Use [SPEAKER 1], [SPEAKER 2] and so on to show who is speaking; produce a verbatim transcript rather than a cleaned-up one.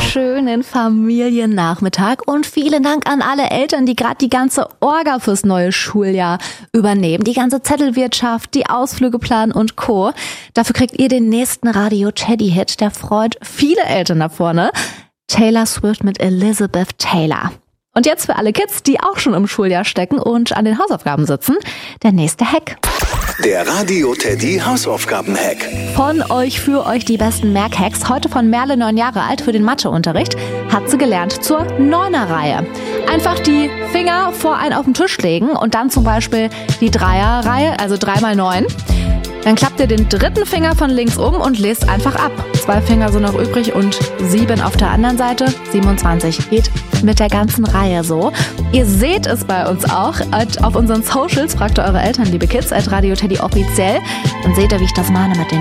[SPEAKER 1] schönen Familiennachmittag und vielen Dank an alle Eltern, die gerade die ganze Orga fürs neue Schuljahr übernehmen. Die ganze Zettelwirtschaft, die Ausflüge planen und Co. Dafür kriegt ihr den nächsten Radio-Teddy-Hit. Der freut viele Eltern da vorne. Taylor Swift mit Elizabeth Taylor. Und jetzt für alle Kids, die auch schon im Schuljahr stecken und an den Hausaufgaben sitzen, der nächste Hack.
[SPEAKER 2] Der Radio-Teddy Hausaufgaben-Hack.
[SPEAKER 1] Von euch für euch die besten Merk-Hacks. Heute von Merle, neun Jahre alt, für den Matheunterricht. Hat sie gelernt zur Neuner-Reihe. Einfach die Finger vor einen auf den Tisch legen und dann zum Beispiel die Dreier-Reihe, also drei mal neun. Dann klappt ihr den dritten Finger von links um und lest einfach ab. Zwei Finger sind noch übrig und sieben auf der anderen Seite. siebenundzwanzig. Geht mit der ganzen Reihe so. Ihr seht es bei uns auch. Auf unseren Socials fragt ihr eure Eltern, liebe Kids, at Radio Teddy offiziell. Dann seht ihr, wie ich das meine mit den